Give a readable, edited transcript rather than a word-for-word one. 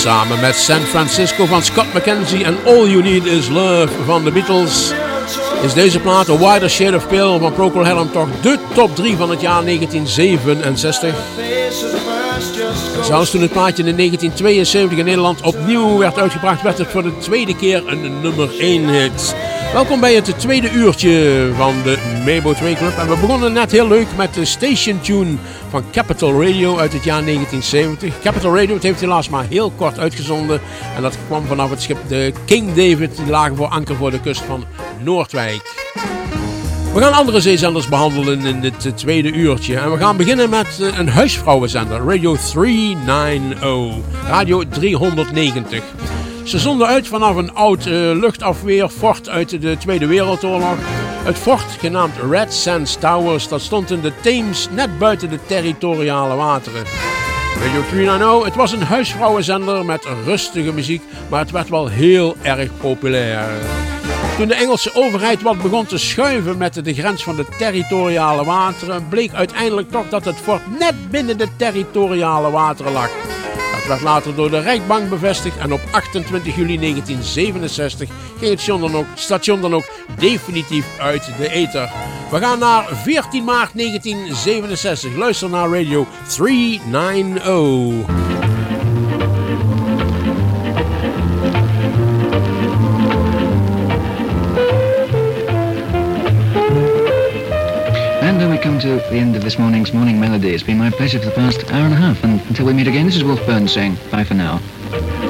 Samen met San Francisco van Scott McKenzie en All You Need Is Love van de Beatles is deze plaat A Wider Shade of Pale van Procol Harum toch de top 3 van het jaar 1967. Zelfs toen het plaatje in 1972 in Nederland opnieuw werd uitgebracht, werd het voor de tweede keer een nummer 1 hit. Welkom bij het tweede uurtje van de Mabo 2 Club. En we begonnen net heel leuk met de Station Tune van Capital Radio uit het jaar 1970. Capital Radio, het heeft helaas maar heel kort uitgezonden. En dat kwam vanaf het schip de King David, die lagen voor anker voor de kust van Noordwijk. We gaan andere zeezenders behandelen in dit tweede uurtje. En we gaan beginnen met een huisvrouwenzender, Radio 390, Radio 390. Ze zonden uit vanaf een oud luchtafweerfort uit de Tweede Wereldoorlog. Het fort, genaamd Red Sands Towers, dat stond in de Theems net buiten de territoriale wateren. Radio 390, het was een huisvrouwenzender met rustige muziek, maar het werd wel heel erg populair. Toen de Engelse overheid wat begon te schuiven met de grens van de territoriale wateren, bleek uiteindelijk toch dat het fort net binnen de territoriale wateren lag. Dat werd later door de Rijksbank bevestigd en op 28 juli 1967 ging het station dan ook definitief uit de ether. We gaan naar 14 maart 1967. Luister naar Radio 390. Come to the end of this morning's Morning Melody. It's been my pleasure for the past hour and a half, and until we meet again, this is Wolf Burns saying bye for now.